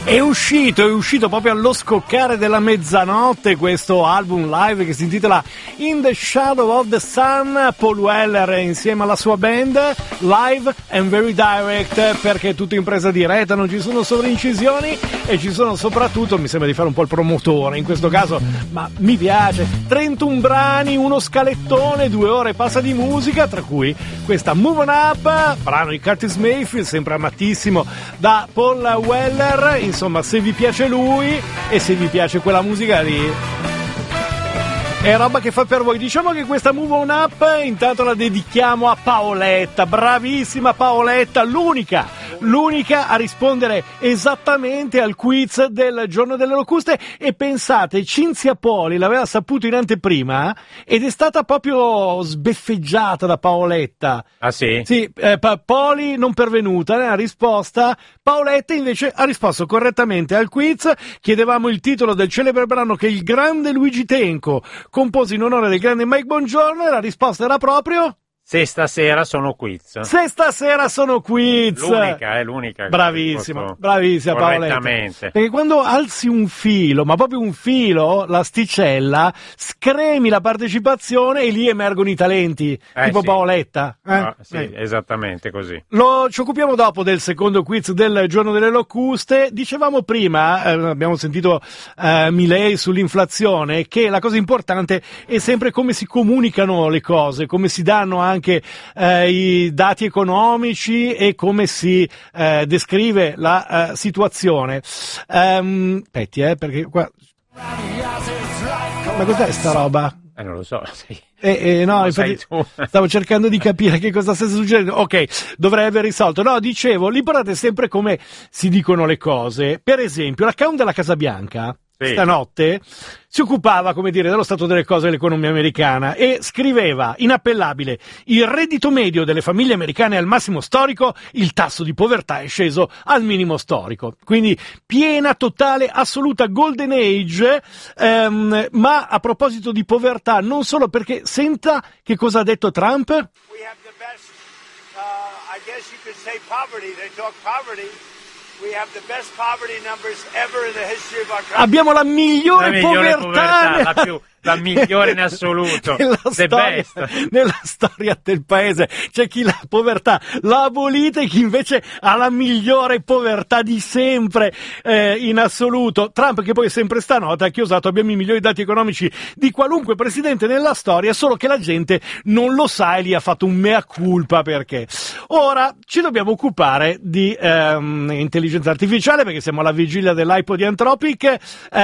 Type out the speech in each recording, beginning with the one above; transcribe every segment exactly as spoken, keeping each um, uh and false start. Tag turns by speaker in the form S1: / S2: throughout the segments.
S1: È uscito, è uscito proprio allo scoccare della mezzanotte questo album live che si intitola In the Shadow of the Sun. Paul Weller insieme alla sua band, live and very direct, perché è tutto in presa diretta, non ci sono sovraincisioni e ci sono soprattutto, mi sembra di fare un po' il promotore in questo caso, ma mi piace, trentuno brani, uno scalettone, due ore passa di musica, tra cui questa Move On Up, brano di Curtis Mayfield, sempre amatissimo da Paul Weller. Insomma, se vi piace lui e se vi piace quella musica lì, è roba che fa per voi. Diciamo che questa Move On Up intanto la dedichiamo a Paoletta, bravissima Paoletta, l'unica, l'unica a rispondere esattamente al quiz del giorno delle locuste. E pensate, Cinzia Poli l'aveva saputo in anteprima ed è stata proprio sbeffeggiata da Paoletta.
S2: Ah sì?
S1: Sì, eh, pa- Poli non pervenuta nella risposta, Paoletta invece ha risposto correttamente al quiz. Chiedevamo il titolo del celebre brano che il grande Luigi Tenco compose in onore del grande Mike Bongiorno e la risposta era proprio...
S2: Se stasera sono quiz.
S1: Se stasera sono quiz.
S2: L'unica, è l'unica.
S1: Bravissima, bravissima Paoletta. Perché quando alzi un filo, ma proprio un filo, l'asticella, scremi la partecipazione e lì emergono i talenti,
S2: eh,
S1: tipo
S2: sì.
S1: Paoletta. Eh?
S2: Ah, sì,
S1: eh.
S2: esattamente così.
S1: Lo, ci occupiamo dopo del secondo quiz del giorno delle locuste. Dicevamo prima, eh, abbiamo sentito eh, Milei sull'inflazione, che la cosa importante è sempre come si comunicano le cose, come si danno anche anche eh, i dati economici e come si eh, descrive la eh, situazione. Um, aspetti, eh, perché qua... Ma cos'è sta roba?
S2: Eh, non lo so, sì.
S1: Eh, eh, no, infatti, stavo cercando di capire che cosa stesse succedendo. Ok, dovrei aver risolto. No, dicevo, l'importante è sempre come si dicono le cose. Per esempio, l'account della Casa Bianca sì. stanotte si occupava, come dire, dello stato delle cose dell'economia americana e scriveva, inappellabile, il reddito medio delle famiglie americane è al massimo storico, il tasso di povertà è sceso al minimo storico. Quindi piena, totale, assoluta golden age, ehm, ma a proposito di povertà, non solo perché, senta che cosa ha detto Trump? We have the best, uh, I guess you could say poverty, they talk poverty. We have the best poverty numbers ever in the history of our country. Abbiamo la migliore, la migliore povertà,
S2: povertà la, più, la migliore in assoluto.
S1: nella,
S2: The
S1: storia,
S2: best.
S1: nella storia del paese c'è chi la povertà l'ha abolita e chi invece ha la migliore povertà di sempre eh, in assoluto. Trump, che poi è sempre stanotte, ha chiosato abbiamo i migliori dati economici di qualunque presidente nella storia, solo che la gente non lo sa e gli ha fatto un mea culpa. Perché ora ci dobbiamo occupare di ehm, intelligenza artificiale, perché siamo alla vigilia dell'Hypo di Anthropic.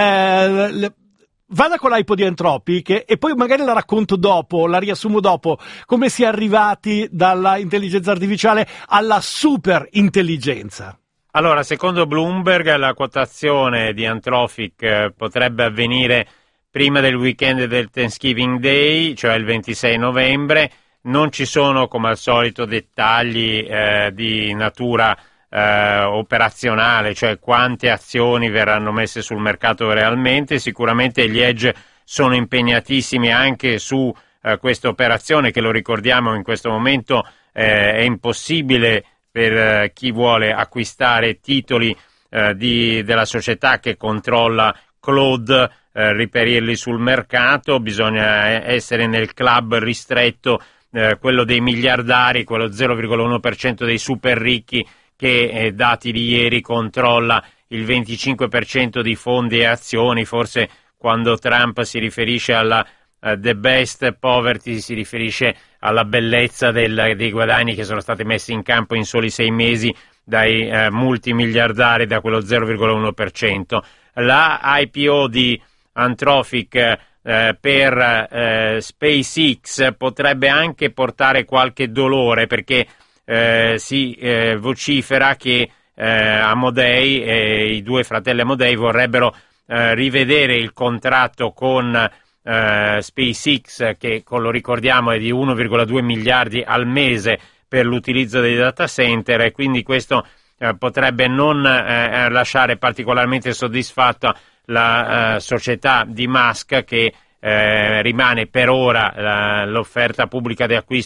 S1: eh, le, Vada con l'Hypo di Anthropic e poi magari la racconto dopo, la riassumo dopo, come si è arrivati dalla intelligenza artificiale alla super intelligenza.
S2: Allora, secondo Bloomberg, la quotazione di Anthropic eh, potrebbe avvenire prima del weekend del Thanksgiving Day, cioè il ventisei novembre. Non ci sono, come al solito, dettagli eh, di natura Eh, operazionale, cioè quante azioni verranno messe sul mercato realmente. Sicuramente gli hedge sono impegnatissimi anche su eh, questa operazione che, lo ricordiamo, in questo momento eh, è impossibile per eh, chi vuole acquistare titoli eh, di, della società che controlla Claude, eh, riperirli sul mercato. Bisogna essere nel club ristretto, eh, quello dei miliardari, quello zero virgola uno per cento dei super ricchi, che eh, dati di ieri controlla il venticinque per cento di fondi e azioni. Forse quando Trump si riferisce alla uh, the best poverty si riferisce alla bellezza del, dei guadagni che sono stati messi in campo in soli sei mesi dai uh, multimiliardari, da quello zero virgola uno per cento. La I P O di Anthropic uh, per uh, SpaceX potrebbe anche portare qualche dolore, perché Eh, si eh, vocifera che eh, Amodei e i due fratelli Amodei vorrebbero eh, rivedere il contratto con eh, SpaceX, che, lo ricordiamo, è di uno virgola due miliardi al mese per l'utilizzo dei data center, e quindi questo eh, potrebbe non eh, lasciare particolarmente soddisfatta la eh, società di Musk, che eh, rimane per ora la, l'offerta pubblica di acquisto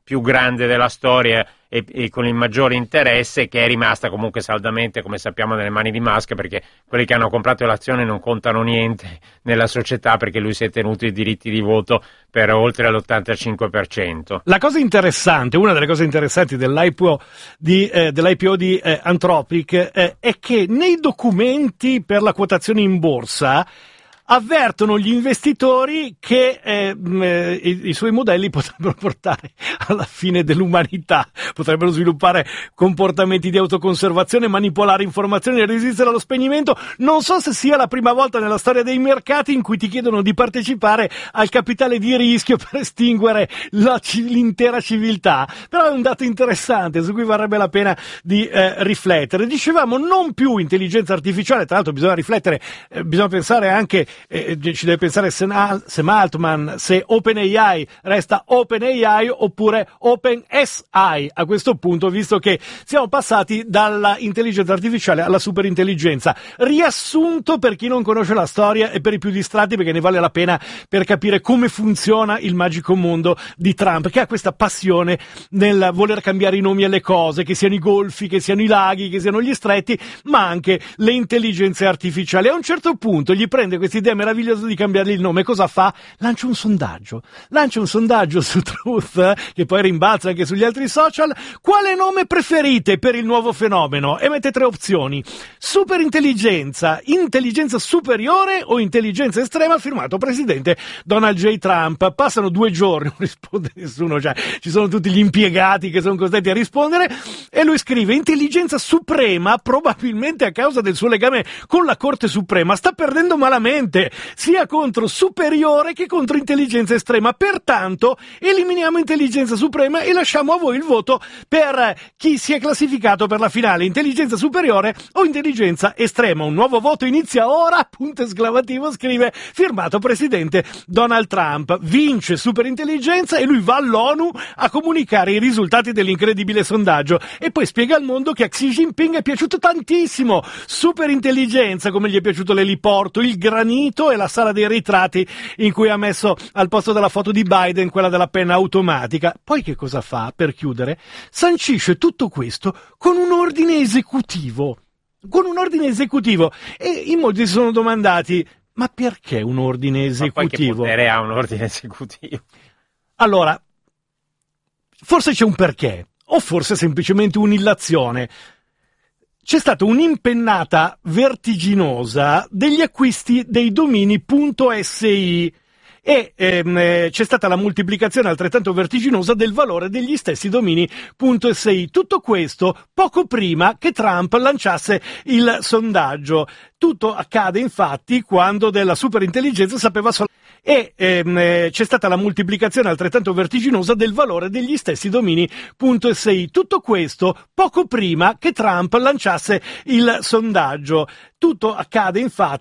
S2: più grande della storia e, e con il maggiore interesse, che è rimasta comunque saldamente, come sappiamo, nelle mani di Musk, perché quelli che hanno comprato l'azione non contano niente nella società, perché lui si è tenuto i diritti di voto per oltre l'ottantacinque per cento.
S1: La cosa interessante, una delle cose interessanti dell'I P O di, eh, dell'I P O di eh, Anthropic eh, è che nei documenti per la quotazione in borsa avvertono gli investitori che eh, eh, i, i suoi modelli potrebbero portare alla fine dell'umanità, potrebbero sviluppare comportamenti di autoconservazione, manipolare informazioni e resistere allo spegnimento. Non so se sia la prima volta nella storia dei mercati in cui ti chiedono di partecipare al capitale di rischio per estinguere la, l'intera civiltà, però è un dato interessante su cui varrebbe la pena di eh, riflettere. Dicevamo, non più intelligenza artificiale, tra l'altro bisogna riflettere, eh, bisogna pensare anche Eh, ci deve pensare Sam Altman se OpenAI resta OpenAI oppure OpenSI a questo punto, visto che siamo passati dalla intelligenza artificiale alla superintelligenza. Riassunto per chi non conosce la storia e per i più distratti, perché ne vale la pena per capire come funziona il magico mondo di Trump, che ha questa passione nel voler cambiare i nomi alle cose, che siano i golfi, che siano i laghi, che siano gli stretti, ma anche le intelligenze artificiali. A un certo punto gli prende questa idea meravigliosa di cambiargli il nome. Cosa fa? Lancia un sondaggio. Lancia un sondaggio su Truth, eh, che poi rimbalza anche sugli altri social. Quale nome preferite per il nuovo fenomeno? E mette tre opzioni: superintelligenza, intelligenza superiore o intelligenza estrema, firmato presidente Donald J. Trump. Passano due giorni, non risponde nessuno, cioè ci sono tutti gli impiegati che sono costretti a rispondere, e lui scrive: intelligenza suprema, probabilmente a causa del suo legame con la Corte Suprema, sta perdendo malamente, sia contro superiore che contro intelligenza estrema. Pertanto eliminiamo intelligenza suprema e lasciamo a voi il voto per chi si è classificato per la finale, intelligenza superiore o intelligenza estrema. Un nuovo voto inizia ora, punto esclamativo, scrive, firmato presidente Donald Trump. Vince superintelligenza e lui va all'ONU a comunicare i risultati dell'incredibile sondaggio e poi spiega al mondo che a Xi Jinping è piaciuto tantissimo superintelligenza, come gli è piaciuto l'eliporto, il granito e la sala dei ritratti in cui ha messo al posto della foto di Biden quella della penna automatica. Poi che cosa fa, per chiudere? Sancisce tutto questo con un ordine esecutivo. Con un ordine esecutivo. E in molti si sono domandati: ma perché un ordine esecutivo?
S2: Ma poi che potere ha un ordine esecutivo?
S1: Allora, forse c'è un perché, o forse semplicemente un'illazione. C'è stata un'impennata vertiginosa degli acquisti dei domini .si e ehm, c'è stata la moltiplicazione altrettanto vertiginosa del valore degli stessi domini .si. Tutto questo poco prima che Trump lanciasse il sondaggio. Tutto accade infatti quando della superintelligenza sapeva solo e ehm, c'è stata la moltiplicazione altrettanto vertiginosa del valore degli stessi domini .si. Tutto questo poco prima che Trump lanciasse il sondaggio. Tutto accade infatti